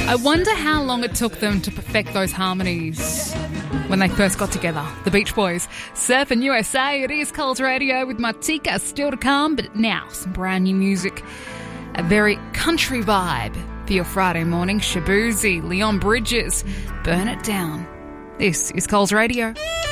I wonder how long it took them to perfect those harmonies when they first got together. The Beach Boys. Surfing USA, it is Coles Radio with Martika still to come, but now some brand new music. A very country vibe for your Friday morning. Shabuzi, Leon Bridges, Burn It Down. This is Coles Radio.